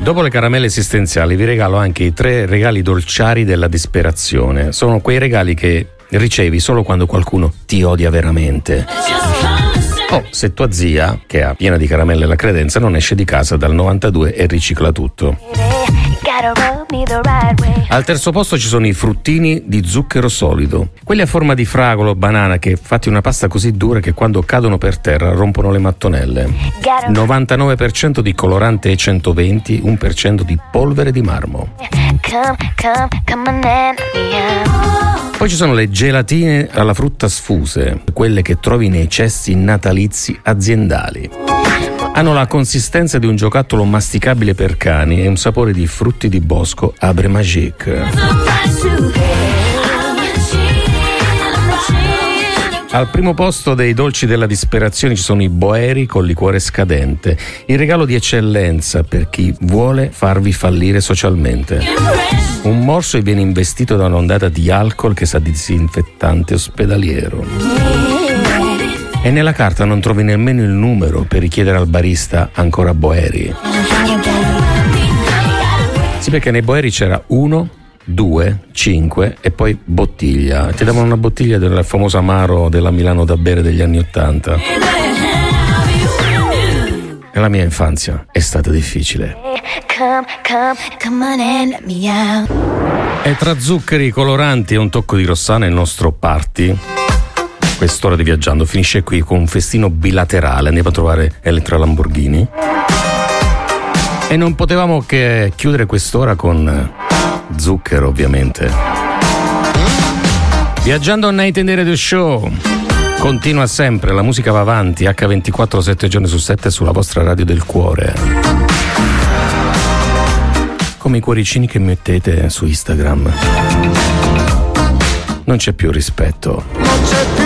Dopo le caramelle esistenziali vi regalo anche i 3 regali dolciari della disperazione. Sono quei regali che ricevi solo quando qualcuno ti odia veramente. O se tua zia, che ha piena di caramelle la credenza, non esce di casa dal 92 e ricicla tutto. Al terzo posto ci sono i fruttini di zucchero solido, quelli a forma di fragolo, banana, che fatti una pasta così dura che quando cadono per terra rompono le mattonelle. 99% di colorante E120, 1% di polvere di marmo. Poi ci sono le gelatine alla frutta sfuse, quelle che trovi nei cesti natalizi aziendali. Hanno la consistenza di un giocattolo masticabile per cani e un sapore di frutti di bosco Arbre Magique. Al primo posto dei dolci della disperazione ci sono i boeri col liquore scadente, il regalo di eccellenza per chi vuole farvi fallire socialmente. Un morso e viene investito da un'ondata di alcol che sa di disinfettante ospedaliero. E nella carta non trovi nemmeno il numero per richiedere al barista ancora boeri. Sì, perché nei boeri c'era 1, 2, 5 e poi bottiglia. Ti davano una bottiglia del famoso amaro della Milano da bere degli anni '80. E la mia infanzia è stata difficile. E tra zuccheri, coloranti e un tocco di Rossana il nostro party, quest'ora di Viaggiando finisce qui con un festino bilaterale. Andiamo a trovare Elettra Lamborghini e non potevamo che chiudere quest'ora con zucchero, ovviamente. Viaggiando Night and Radio Show continua sempre, la musica va avanti, H24 7 giorni su 7 sulla vostra radio del cuore, come i cuoricini che mettete su Instagram. Non c'è più rispetto.